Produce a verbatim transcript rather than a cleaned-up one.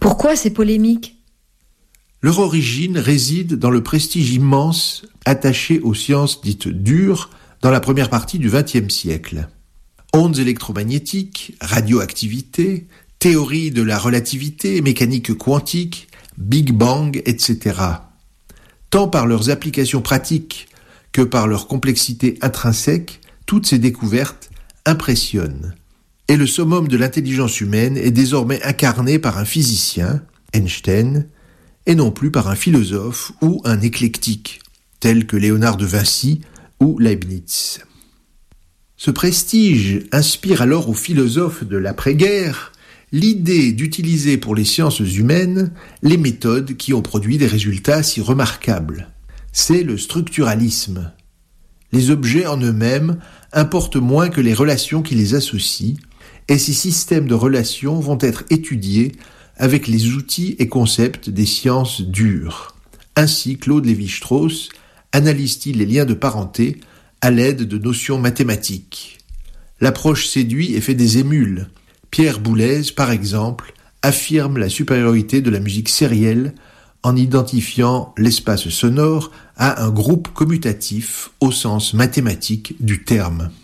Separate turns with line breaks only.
Pourquoi ces polémiques ?
Leur origine réside dans le prestige immense attaché aux sciences dites dures dans la première partie du vingtième siècle. Ondes électromagnétiques, radioactivité, théorie de la relativité, mécanique quantique, Big Bang, et cetera. Tant par leurs applications pratiques que par leur complexité intrinsèque, toutes ces découvertes impressionnent. Et le summum de l'intelligence humaine est désormais incarné par un physicien, Einstein, et non plus par un philosophe ou un éclectique, tel que Léonard de Vinci ou Leibniz. Ce prestige inspire alors aux philosophes de l'après-guerre l'idée d'utiliser pour les sciences humaines les méthodes qui ont produit des résultats si remarquables. C'est le structuralisme. Les objets en eux-mêmes importent moins que les relations qui les associent, et ces systèmes de relations vont être étudiés avec les outils et concepts des sciences dures. Ainsi, Claude Lévi-Strauss analyse-t-il les liens de parenté à l'aide de notions mathématiques. L'approche séduit et fait des émules. Pierre Boulez, par exemple, affirme la supériorité de la musique sérielle en identifiant l'espace sonore à un groupe commutatif au sens mathématique du terme.